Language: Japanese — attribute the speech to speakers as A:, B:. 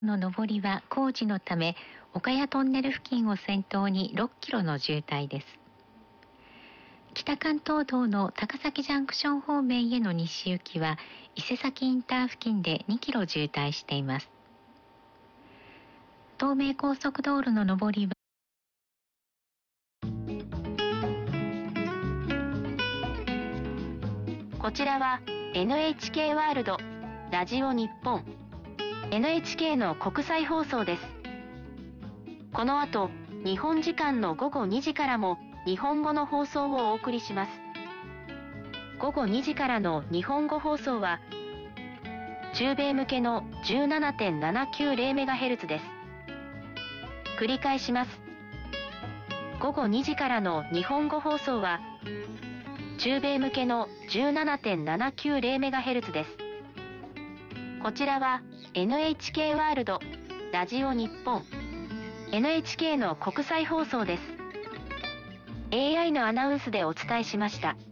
A: の上りは工事のため、岡谷トンネル付近を先頭に6キロの渋滞です。北関東道の高崎ジャンクション方面への西行きは、伊勢崎インター付近で2キロ渋滞しています。東名高速道路の上りは、
B: こちらは NHK ワールドラジオ日本 NHK の国際放送です。この後、日本時間の午後2時からも日本語の放送をお送りします。午後2時からの日本語放送は、中米向けの 17.790MHz です。繰り返します。午後2時からの日本語放送は、中米向けの 17.790MHz です。こちらは NHK ワールドラジオ日本 NHK の国際放送です。AI のアナウンスでお伝えしました。